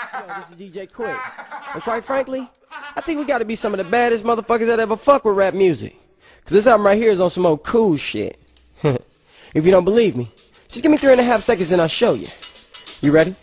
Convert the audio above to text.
This is DJ Quick. And quite frankly, I think we gotta be some of the baddest motherfuckers that ever fuck with rap music. Cause this album right here is on some old cool shit. If you don't believe me, just give me 3.5 seconds and I'll show you. You ready?